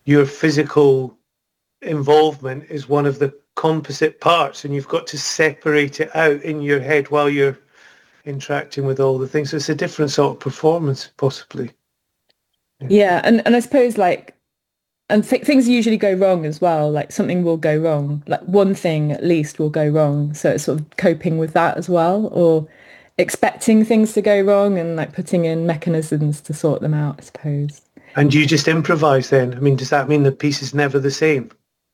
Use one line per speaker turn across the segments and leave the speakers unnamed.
your physical involvement is one of the composite parts, and you've got to separate it out in your head while you're interacting with all the things. So it's a different sort of performance, possibly.
Yeah, and I suppose like, and things usually go wrong as well. Like something will go wrong. Like one thing at least will go wrong. So it's sort of coping with that as well, or expecting things to go wrong and like putting in mechanisms to sort them out, I suppose.
And you just improvise then? I mean, does that mean the piece is never the same?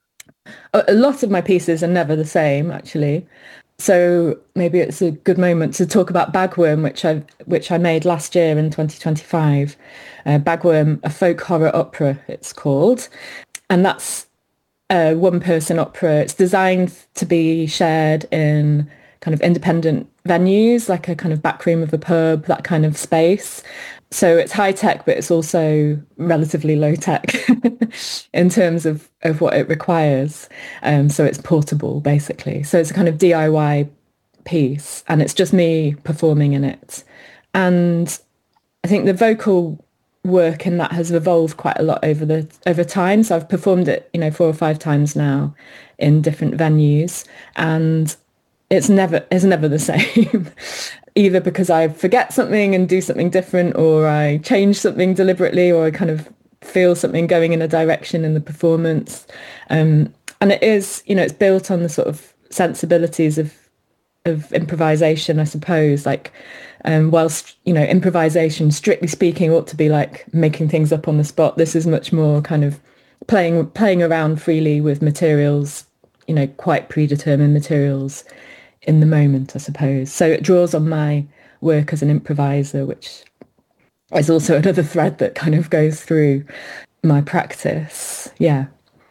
A lot of my pieces are never the same, actually. So maybe it's a good moment to talk about Bagworm, which I made last year in 2025. Bagworm, a folk horror opera, it's called, and that's a one-person opera. It's designed to be shared in kind of independent venues, like a kind of back room of a pub, that kind of space. So it's high tech, but it's also relatively low tech in terms of what it requires. So it's portable, basically. So it's a kind of DIY piece, and it's just me performing in it. And I think the vocal work in that has evolved quite a lot over time. So I've performed it, 4 or 5 times now in different venues, and it's never the same. Either because I forget something and do something different, or I change something deliberately, or I kind of feel something going in a direction in the performance. And it is, it's built on the sort of sensibilities of improvisation, I suppose. Like, whilst, improvisation, strictly speaking, ought to be like making things up on the spot, this is much more kind of playing around freely with materials, quite predetermined materials in the moment, I suppose. So it draws on my work as an improviser, which is also another thread that kind of goes through my practice. Yeah.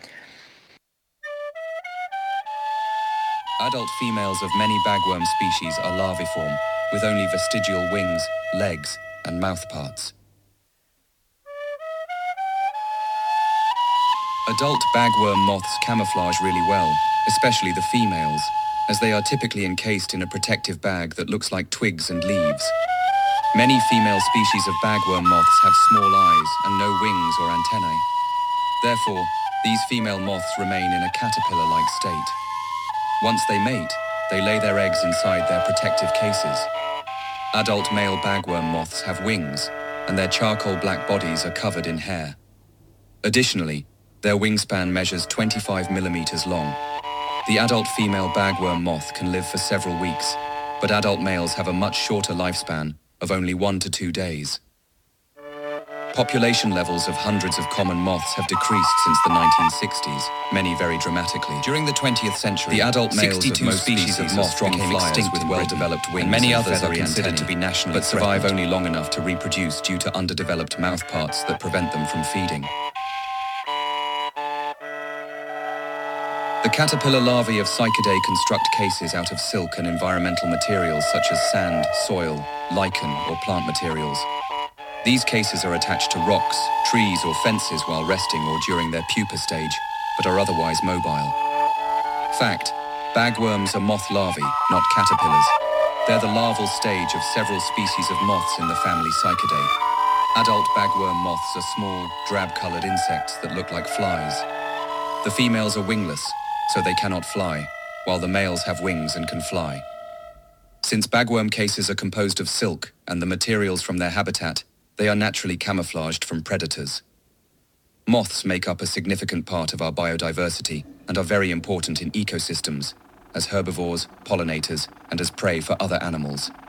Adult females of many bagworm species are larviform, with only vestigial wings, legs, and mouth parts. Adult bagworm moths camouflage really well, especially the females, as they are typically encased in a protective bag that looks like twigs and leaves. Many female species of bagworm moths have small eyes and no wings or antennae. Therefore, these female moths remain in a caterpillar-like state. Once they mate, they lay their eggs inside their protective cases. Adult male bagworm moths have wings, and their charcoal black bodies are covered in hair. Additionally, their wingspan measures 25 millimeters long. The adult female bagworm moth can live for several weeks, but adult males have a much shorter lifespan of only 1 to 2 days. Population levels of hundreds of common moths have decreased since the 1960s, many very dramatically. During the 20th century, the adult males of most species of moths became extinct with well-developed wings, and many others are considered to be nationally but survive only long enough to reproduce due to underdeveloped mouth parts that prevent them from feeding. The caterpillar larvae of Psychidae construct cases out of silk and environmental materials such as sand, soil, lichen, or plant materials. These cases are attached to rocks, trees, or fences while resting or during their pupa stage, but are otherwise mobile. Fact: bagworms are moth larvae, not caterpillars. They're the larval stage of several species of moths in the family Psychidae. Adult bagworm moths are small, drab-colored insects that look like flies. The females are wingless, so they cannot fly, while the males have wings and can fly. Since bagworm cases are composed of silk and the materials from their habitat, they are naturally camouflaged from predators. Moths make up a significant part of our biodiversity and are very important in ecosystems, as herbivores, pollinators, and as prey for other animals.